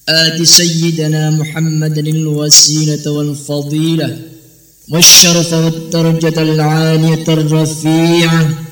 آت سيدنا محمد الوسيلة والفضيلة والشرف والدرجة العالية الرفيعة